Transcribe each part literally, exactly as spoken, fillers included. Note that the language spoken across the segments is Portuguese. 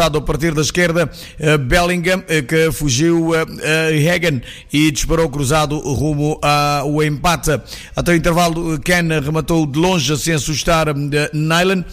a partir da esquerda, Bellingham, que fugiu a Hagen e disparou cruzado rumo ao empate. Até o intervalo, Ken rematou de longe sem assustar Nyland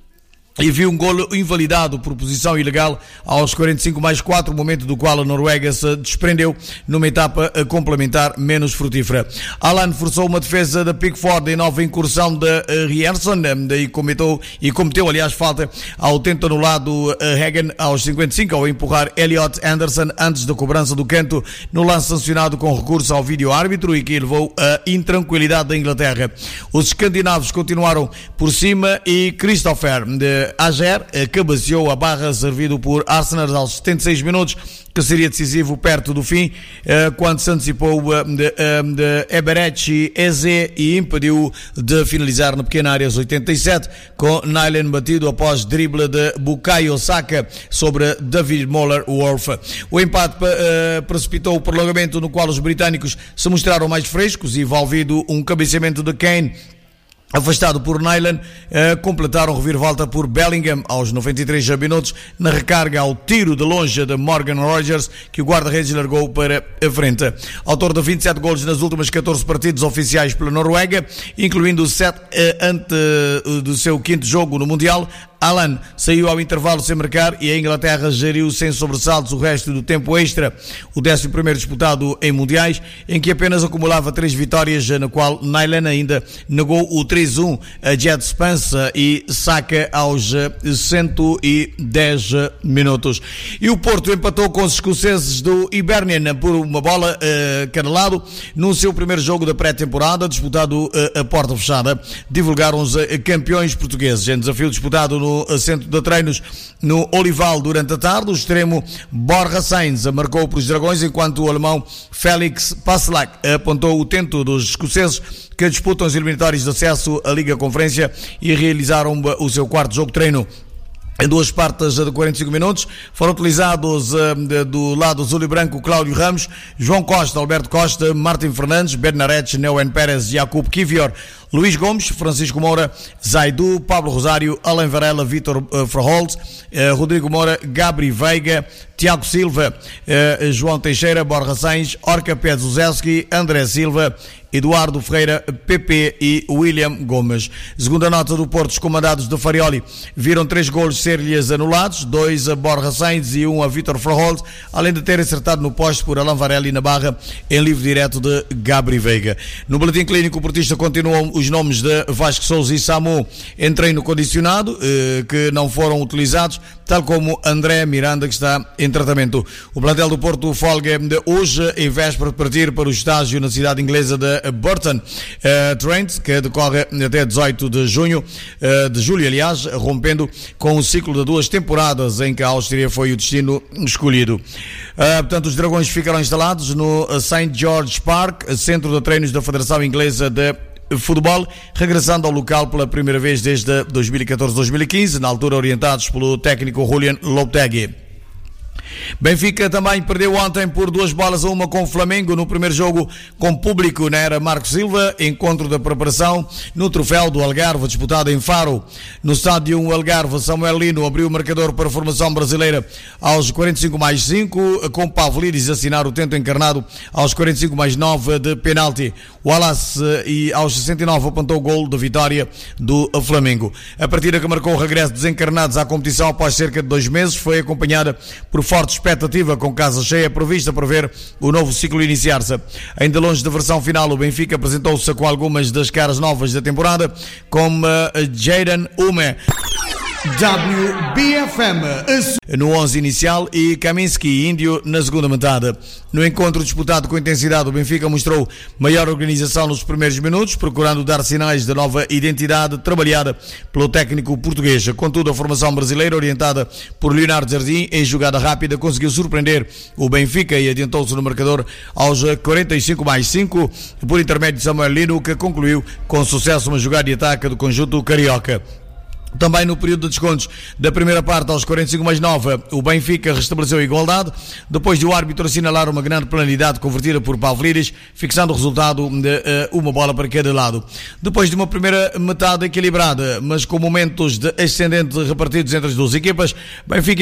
e viu um golo invalidado por posição ilegal aos quarenta e cinco mais quatro, momento do qual a Noruega se desprendeu numa etapa complementar menos frutífera. Alan forçou uma defesa da Pickford em nova incursão de Rierson e cometeu, e cometeu aliás falta ao tento anulado Hagen aos cinquenta e cinco ao empurrar Elliot Anderson antes da cobrança do canto no lance sancionado com recurso ao vídeo-árbitro e que levou a intranquilidade da Inglaterra. Os escandinavos continuaram por cima e Christopher de Ager cabeceou a barra servido por Arsenal aos setenta e seis minutos, que seria decisivo perto do fim, quando se antecipou de, de Eberechi Eze e impediu de finalizar na pequena área aos oitenta e sete, com Nyland batido após drible de Bukayo Saka sobre David Moller-Worth. O empate precipitou o prolongamento, no qual os britânicos se mostraram mais frescos e, envolvido um cabeceamento de Kane afastado por Nyland, eh, completaram reviravolta por Bellingham aos noventa e três minutos, na recarga ao tiro de longe de Morgan Rogers, que o guarda-redes largou para a frente. Autor de vinte e sete golos nas últimas catorze partidos oficiais pela Noruega, incluindo sete eh, antes eh, do seu quinto jogo no Mundial, Alan saiu ao intervalo sem marcar e a Inglaterra geriu sem sobressaltos o resto do tempo extra, o décimo primeiro disputado em mundiais, em que apenas acumulava três vitórias, na qual Nyland ainda negou o três a um a Jet Spence e Saka aos cento e dez minutos. E o Porto empatou com os escoceses do Hibernian por uma bola uh, cada lado no seu primeiro jogo da pré-temporada, disputado uh, a porta fechada. Divulgaram os uh, campeões portugueses em desafio disputado no centro de treinos no Olival durante a tarde. O extremo Borja Sainz marcou para os Dragões, enquanto o alemão Félix Passlack apontou o tento dos escoceses, que disputam os eliminatórios de acesso à Liga Conferência e realizaram o seu quarto jogo de treino. Em duas partes de quarenta e cinco minutos foram utilizados uh, de, do lado azul e branco Cláudio Ramos, João Costa, Alberto Costa, Martin Fernandes, Bernardes, Neuen Pérez, Jakub Kivior, Luís Gomes, Francisco Moura, Zaidu, Pablo Rosário, Alain Varela, Vítor uh, Verholt, uh, Rodrigo Moura, Gabri Veiga, Tiago Silva, uh, João Teixeira, Borja Sainz, Orca Pedzuzelski, André Silva, Eduardo Ferreira, P P e William Gomes. Segunda nota do Porto, os comandados de Farioli viram três golos ser-lhes anulados, dois a Borja Sainz e um a Vítor Verholt, além de ter acertado no poste por Alain Varela e na barra em livre direto de Gabri Veiga. No boletim clínico, o portista continuam os nomes de Vasco Sousa e Samu em treino condicionado, eh, que não foram utilizados, tal como André Miranda, que está em tratamento. O plantel do Porto folga de hoje, em véspera de partir para o estágio na cidade inglesa de Burton uh, Trent, que decorre até dezoito de junho, uh, de julho, aliás, rompendo com o ciclo de duas temporadas em que a Áustria foi o destino escolhido. Uh, portanto, os Dragões ficarão instalados no Saint George Park, centro de treinos da Federação Inglesa de Futebol, regressando ao local pela primeira vez desde dois mil e catorze a dois mil e quinze, na altura orientados pelo técnico Julian Lopetegui. Benfica também perdeu ontem por duas bolas a uma com o Flamengo no primeiro jogo com público na era Marco Silva, encontro da preparação no troféu do Algarve disputado em Faro. No estádio Algarve, Samuel Lino abriu o marcador para a formação brasileira aos quarenta e cinco mais cinco, com Pavlidis a assinar o tento encarnado aos quarenta e cinco mais nove de penalti. O Wallace e aos sessenta e nove apontou o gol da vitória do Flamengo. A partida, que marcou o regresso dos encarnados à competição após cerca de dois meses, foi acompanhada por forte expectativa, com casa cheia prevista para ver o novo ciclo iniciar-se. Ainda longe da versão final, o Benfica apresentou-se com algumas das caras novas da temporada, como uh, Jaden Ume W B F M no onze inicial e Kaminski e Índio na segunda metade. No encontro disputado com intensidade, o Benfica mostrou maior organização nos primeiros minutos, procurando dar sinais de nova identidade trabalhada pelo técnico português. Contudo, a formação brasileira, orientada por Leonardo Jardim, em jogada rápida, conseguiu surpreender o Benfica e adiantou-se no marcador aos quarenta e cinco mais cinco por intermédio de Samuel Lino, que concluiu com sucesso uma jogada de ataque do conjunto carioca. Também no período de descontos da primeira parte, aos quarenta e cinco mais nove, o Benfica restabeleceu a igualdade, depois de o árbitro assinalar uma grande penalidade convertida por Pavlidis, fixando o resultado de uh, uma bola para cada lado. Depois de uma primeira metade equilibrada, mas com momentos de ascendente repartidos entre as duas equipas, Benfica